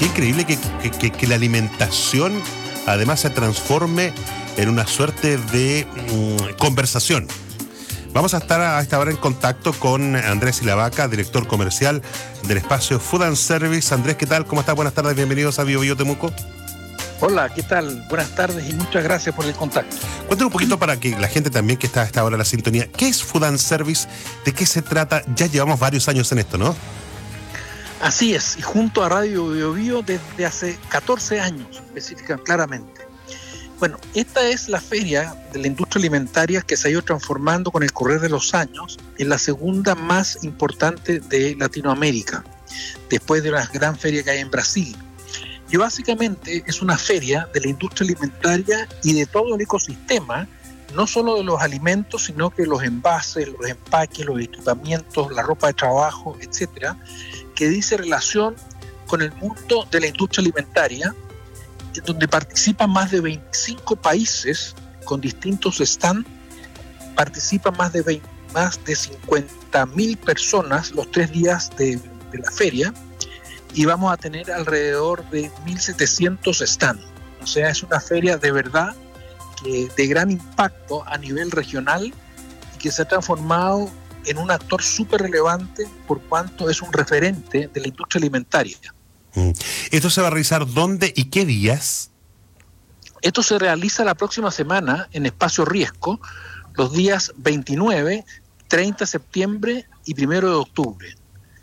Qué increíble que la alimentación además se transforme en una suerte de conversación. Vamos a estar a esta hora en contacto con Andrés Ilavaca, director comercial del espacio Food and Service. Andrés, ¿qué tal? ¿Cómo estás? Buenas tardes, bienvenidos a Bio Bio Temuco. Hola, ¿qué tal? Buenas tardes y muchas gracias por el contacto. Cuéntanos un poquito para que la gente también que está a esta hora en la sintonía, ¿qué es Food and Service? ¿De qué se trata? Ya llevamos varios años en esto, ¿no? Así es, y junto a Radio Bio Bio desde hace 14 años, específicamente, claramente. Bueno, esta es la feria de la industria alimentaria que se ha ido transformando con el correr de los años en la segunda más importante de Latinoamérica, después de una gran feria que hay en Brasil. Y básicamente es una feria de la industria alimentaria y de todo el ecosistema, no solo de los alimentos, sino que los envases, los empaques, los equipamientos, la ropa de trabajo, etcétera, que dice relación con el mundo de la industria alimentaria, donde participan más de 25 países con distintos stands, participan más de 50.000 personas los 3 días de la feria, y vamos a tener alrededor de 1.700 stands. O sea, es una feria de verdad de gran impacto a nivel regional y que se ha transformado en un actor súper relevante por cuanto es un referente de la industria alimentaria. ¿Esto se va a realizar dónde y qué días? Esto se realiza la próxima semana en Espacio Riesco, los días 29, 30 de septiembre y 1 de octubre.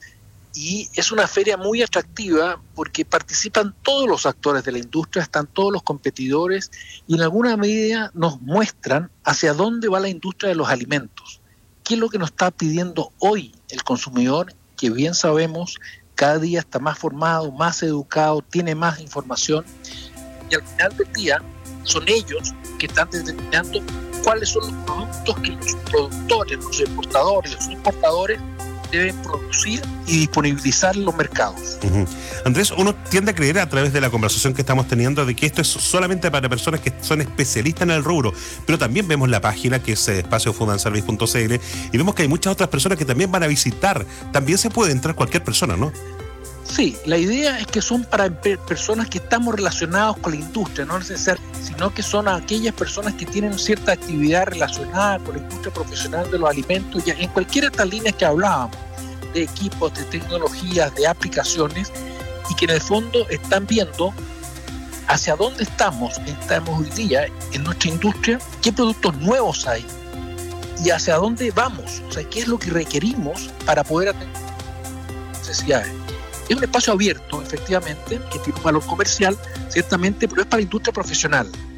Y es una feria muy atractiva porque participan todos los actores de la industria, están todos los competidores y en alguna medida nos muestran hacia dónde va la industria de los alimentos. ¿Qué es lo que nos está pidiendo hoy el consumidor? Que bien sabemos, cada día está más formado, más educado, tiene más información y al final del día son ellos que están determinando cuáles son los productos que los productores, los exportadores, los importadores deben producir y disponibilizar en los mercados. Andrés, uno tiende a creer a través de la conversación que estamos teniendo de que esto es solamente para personas que son especialistas en el rubro, pero también vemos la página que es espaciofoodandservice.cl y vemos que hay muchas otras personas que también van a visitar. También se puede entrar cualquier persona, ¿no? Sí, la idea es que son para personas que estamos relacionados con la industria, no necesariamente, sino que son aquellas personas que tienen cierta actividad relacionada con la industria profesional de los alimentos, ya en cualquiera de estas líneas que hablábamos, de equipos, de tecnologías, de aplicaciones, y que en el fondo están viendo hacia dónde estamos hoy día en nuestra industria, qué productos nuevos hay y hacia dónde vamos, o sea, qué es lo que requerimos para poder atender necesidades. Es un espacio abierto, efectivamente, que tiene un valor comercial, ciertamente, pero es para la industria profesional.